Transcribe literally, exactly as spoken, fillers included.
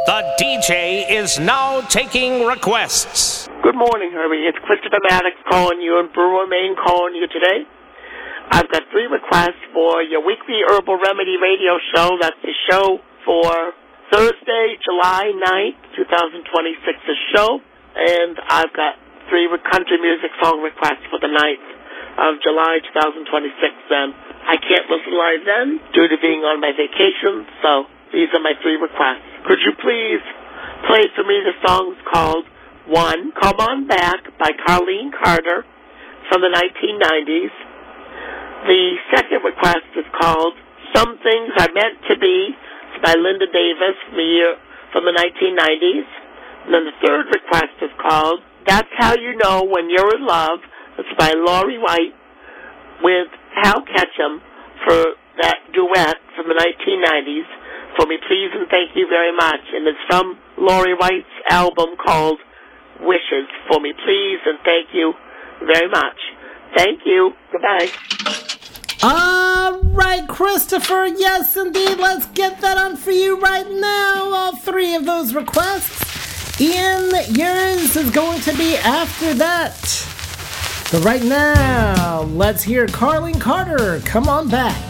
The D J is now taking requests. Good morning, Herbie. It's Christopher Maddox calling you and Brewer, Maine calling you today. I've got three requests for your weekly Herbal Remedy radio show. That's the show for Thursday, July ninth, twenty twenty-six's show. And I've got three country music song requests for the ninth of July, twenty twenty-six. And I can't listen live then due to being on my vacation, so these are my three requests. Could you please play for me the songs called One, Come On Back by Carlene Carter from the nineteen nineties. The second request is called Some Things Are Meant to Be. It's by Linda Davis from the year from the nineteen nineties. And then the third request is called That's How You Know When You're in Love. It's by Laurie White with Hal Ketchum for that duet from the nineteen nineties. For me, please and thank you very much. And it's from Laurie White's album called Wishes. For me, please and thank you very much. Thank you. Goodbye. All right, Christopher. Yes, indeed. Let's get that on for you right now. All three of those requests. Ian, yours is going to be after that. But right now, let's hear Carlene Carter. Come on back.